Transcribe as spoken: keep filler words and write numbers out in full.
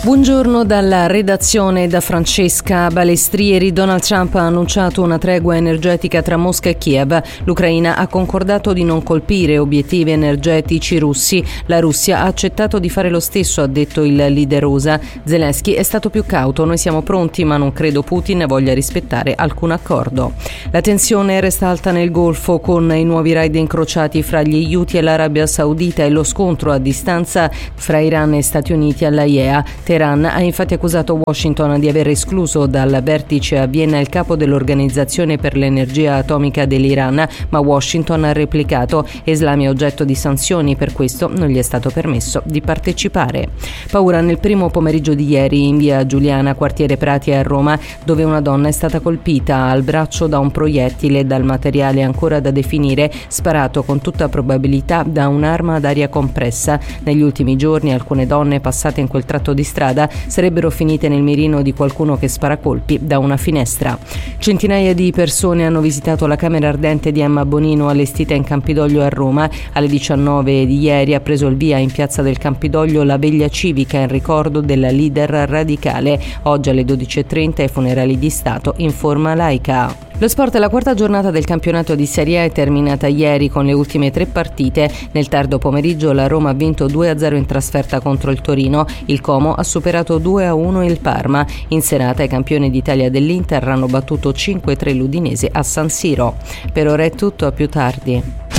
Buongiorno dalla redazione da Francesca Balestrieri. Donald Trump ha annunciato una tregua energetica tra Mosca e Kiev. L'Ucraina ha concordato di non colpire obiettivi energetici russi. La Russia ha accettato di fare lo stesso, ha detto il leader U S A. Zelensky è stato più cauto: noi siamo pronti, ma non credo Putin voglia rispettare alcun accordo. La tensione resta alta nel Golfo con i nuovi raid incrociati fra gli Houthi e l'Arabia Saudita e lo scontro a distanza fra Iran e Stati Uniti alla I E A. Teheran ha infatti accusato Washington di aver escluso dal vertice a Vienna il capo dell'Organizzazione per l'Energia Atomica dell'Iran, ma Washington ha replicato: Eslami è oggetto di sanzioni, per questo non gli è stato permesso di partecipare. Paura nel primo pomeriggio di ieri in via Giuliana, quartiere Prati a Roma, dove una donna è stata colpita al braccio da un proiettile dal materiale ancora da definire, sparato con tutta probabilità da un'arma ad aria compressa. Negli ultimi giorni alcune donne passate in quel tratto di strada sarebbero finite nel mirino di qualcuno che spara colpi da una finestra. Centinaia di persone hanno visitato la camera ardente di Emma Bonino, allestita in Campidoglio a Roma. Alle diciannove di ieri ha preso il via in piazza del Campidoglio la veglia civica in ricordo della leader radicale. Oggi alle dodici e trenta i funerali di Stato in forma laica. Lo sport. La quarta giornata del campionato di Serie A è terminata ieri con le ultime tre partite. Nel tardo pomeriggio la Roma ha vinto due a zero in trasferta contro il Torino. Il Como ha superato due a uno il Parma. In serata i campioni d'Italia dell'Inter hanno battuto cinque a tre l'Udinese a San Siro. Per ora è tutto, a più tardi.